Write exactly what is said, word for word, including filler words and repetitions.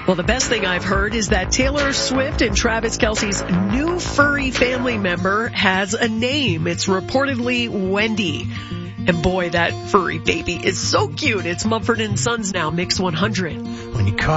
Well, the best thing I've heard is that Taylor Swift and Travis Kelce's new furry family member has a name. It's reportedly Wendy. And boy, that furry baby is so cute. It's Mumford and Sons now, Mix one hundred. When you call